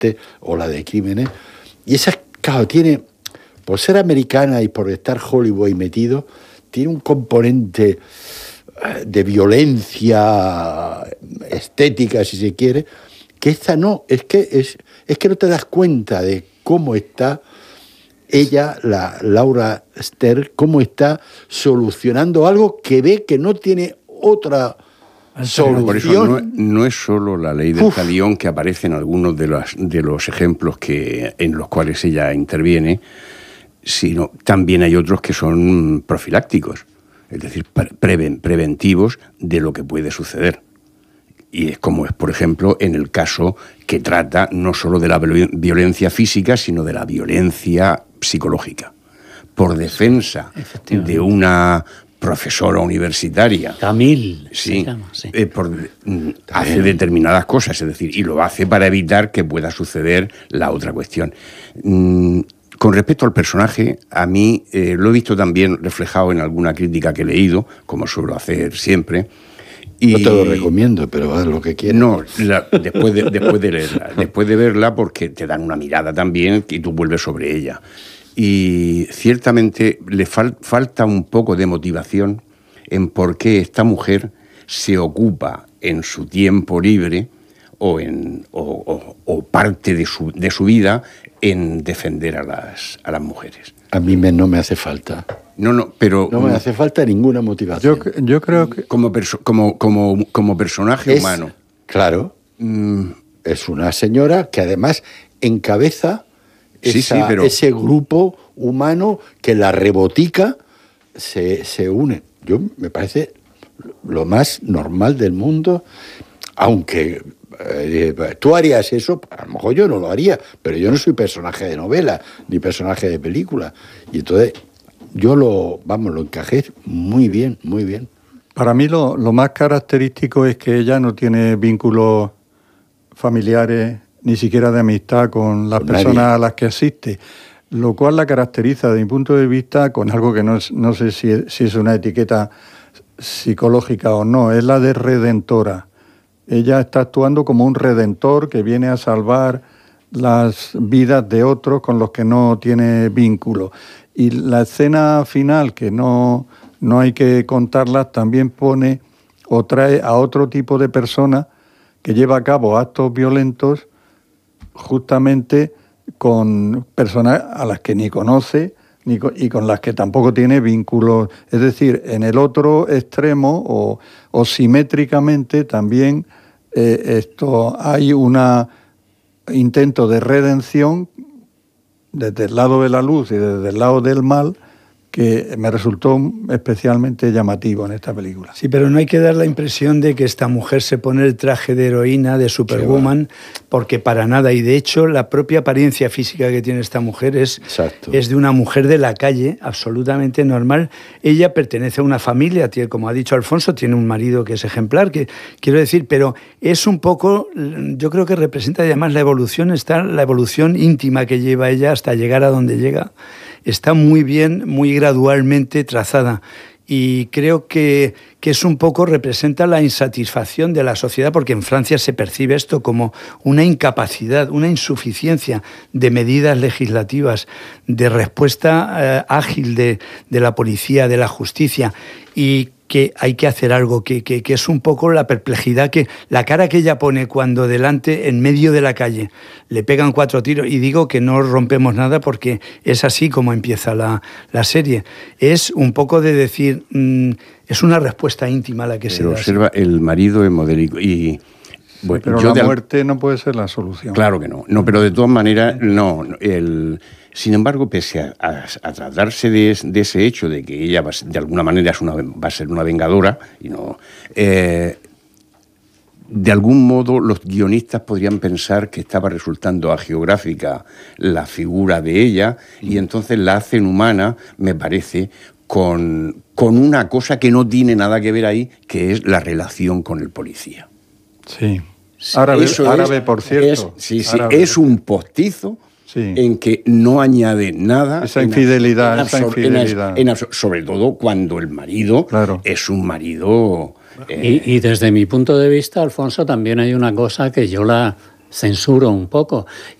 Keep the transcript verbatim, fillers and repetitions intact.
muerte o la de crímenes. Y esa, claro, tiene, por ser americana y por estar Hollywood ahí metido, tiene un componente de violencia estética, si se quiere, que esta no, es que, es, es que no te das cuenta de cómo está ella, la Laura Stern, cómo está solucionando algo que ve que no tiene otra solución. Por eso no, no es solo la ley del Uf. talión que aparece en algunos de los, de los ejemplos que, en los cuales ella interviene, sino también hay otros que son profilácticos, es decir, preven, preventivos de lo que puede suceder. Y es como es, por ejemplo, en el caso que trata no solo de la violencia física, sino de la violencia psicológica. Por defensa de una profesora universitaria. Camille. Sí, se llama, sí. Eh, por, hace determinadas cosas, es decir, y lo hace para evitar que pueda suceder la otra cuestión. Mm, Con respecto al personaje, a mí eh, lo he visto también reflejado en alguna crítica que he leído, como suelo hacer siempre. Y no te lo recomiendo, pero haz lo que quieras. No, la, después, de, después de leerla, después de verla, porque te dan una mirada también y tú vuelves sobre ella. Y ciertamente le fal, falta un poco de motivación en por qué esta mujer se ocupa en su tiempo libre o, en, o, o, o parte de su, de su vida en defender a las, a las mujeres. A mí me, no me hace falta. No, no, pero... No me hace falta ninguna motivación. Yo, yo creo que... Como, perso, como, como, como personaje es, humano. Claro. Mm. Es una señora que además encabeza esa, sí, sí, pero... ese grupo humano que la rebotica se, se une. Yo me parece lo más normal del mundo, aunque... Eh, tú harías eso, a lo mejor yo no lo haría, pero yo no soy personaje de novela ni personaje de película, y entonces yo lo, vamos, lo encajé muy bien, muy bien. Para mí lo, lo más característico es que ella no tiene vínculos familiares, ni siquiera de amistad con las con personas nadie. A las que asiste, lo cual la caracteriza, desde mi punto de vista, con algo que no, es, no sé si es, si es una etiqueta psicológica o no, es la de redentora. Ella está actuando como un redentor que viene a salvar las vidas de otros con los que no tiene vínculo. Y la escena final, que no, no hay que contarla, también pone o trae a otro tipo de persona que lleva a cabo actos violentos justamente con personas a las que ni conoce ni con, y con las que tampoco tiene vínculos. Es decir, en el otro extremo o, o simétricamente también eh, esto hay un intento de redención desde el lado de la luz y desde el lado del mal que me resultó especialmente llamativo en esta película. Sí, pero no hay que dar la impresión de que esta mujer se pone el traje de heroína, de Superwoman, porque para nada. Y de hecho, la propia apariencia física que tiene esta mujer es, es de una mujer de la calle, absolutamente normal. Ella pertenece a una familia, tiene, como ha dicho Alfonso, tiene un marido que es ejemplar, que quiero decir, pero es un poco, yo creo que representa además la evolución, está la evolución íntima que lleva ella hasta llegar a donde llega. Está muy bien, muy gradualmente trazada y creo que, que es un poco, representa la insatisfacción de la sociedad, porque en Francia se percibe esto como una incapacidad, una insuficiencia de medidas legislativas, de respuesta eh, ágil de, de la policía, de la justicia, y que hay que hacer algo, que, que, que es un poco la perplejidad, que la cara que ella pone cuando delante, en medio de la calle, le pegan cuatro tiros, y digo que no rompemos nada porque es así como empieza la, la serie. Es un poco de decir, mmm, es una respuesta íntima la que Pero se da. Observa, así. El marido es modélico y... Bueno, pero yo la muerte al... no puede ser la solución. Claro que no, no, pero de todas maneras, no. El... Sin embargo, pese a, a, a tratarse de, de ese hecho de que ella va, de alguna manera es una, va a ser una vengadora, y no, eh, de algún modo los guionistas podrían pensar que estaba resultando agiográfica la figura de ella y entonces la hacen humana, me parece, con, con una cosa que no tiene nada que ver ahí, que es la relación con el policía. Sí. Árabe, árabe es, por cierto. Es, sí, sí, árabe. Es un postizo. Sí. En que no añade nada. Esa infidelidad, en esa infidelidad. En, en, sobre todo cuando el marido claro. es un marido... Eh... Y, y desde mi punto de vista, Alfonso, también hay una cosa que yo la, censuro un poco.